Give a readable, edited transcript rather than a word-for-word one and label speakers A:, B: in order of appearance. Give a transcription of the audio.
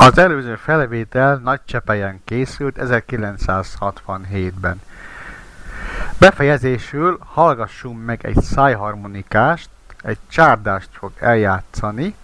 A: Az előző felvétel Nagycsepejen készült 1967-ben. Befejezésül hallgassunk meg egy szájharmonikást, egy csárdást fog eljátszani,